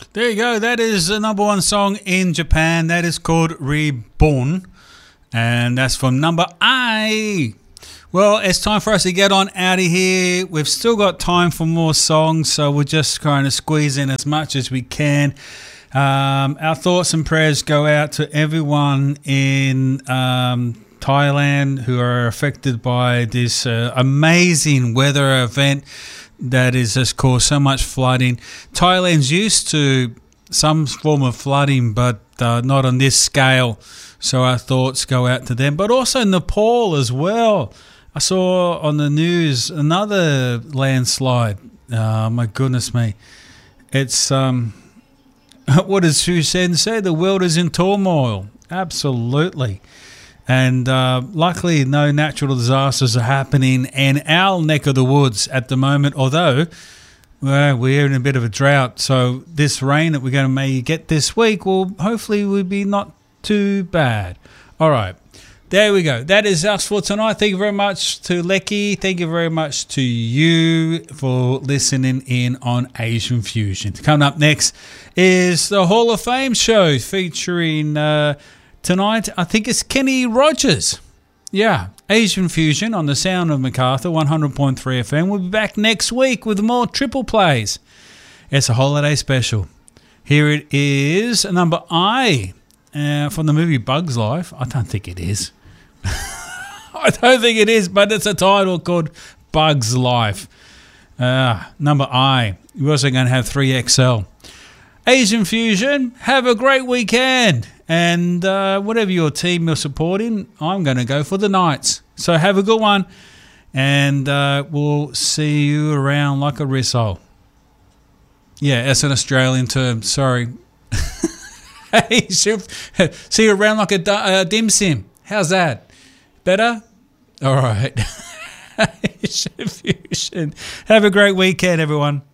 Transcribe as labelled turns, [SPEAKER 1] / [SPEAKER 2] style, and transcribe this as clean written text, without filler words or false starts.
[SPEAKER 1] There you go. That is the number one song in Japan. That is called Reborn. And that's from number I. Well, it's time for us to get on out of here. We've still got time for more songs, so we're just trying to squeeze in as much as we can. Our thoughts and prayers go out to everyone in Thailand who are affected by this amazing weather event that has just caused so much flooding. Thailand's used to some form of flooding, but not on this scale. So our thoughts go out to them. But also Nepal as well. I saw on the news another landslide. My goodness me. It's, what does Shu Sen say? The world is in turmoil. Absolutely. And luckily, no natural disasters are happening in our neck of the woods at the moment, although we're in a bit of a drought. So this rain that we're going to maybe get this week will hopefully be not too bad. All right. There we go. That is us for tonight. Thank you very much to Lecky. Thank you very much to you for listening in on Asian Fusion. Coming up next is the Hall of Fame show featuring... tonight, I think it's Kenny Rogers. Yeah, Asian Fusion on the Sound of MacArthur, 100.3 FM. We'll be back next week with more triple plays. It's a holiday special. Here it is, number I, from the movie Bug's Life. I don't think it is. I don't think it is, but it's a title called Bug's Life. Number I. We're also going to have 3XL. Asian Fusion, have a great weekend. And whatever your team you're supporting, I'm going to go for the Knights. So have a good one. And we'll see you around like a rissole. Yeah, that's an Australian term. Sorry. See you around like a dim sim. How's that? Better? All right. Have a great weekend, everyone.